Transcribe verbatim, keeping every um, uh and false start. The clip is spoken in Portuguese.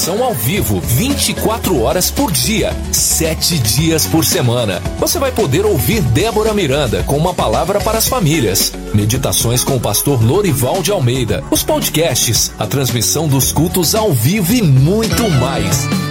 Oração ao vivo, vinte e quatro horas por dia, sete dias por semana. Você vai poder ouvir Débora Miranda com uma palavra para as famílias, meditações com o pastor Lorival de Almeida, os podcasts, a transmissão dos cultos ao vivo e muito mais.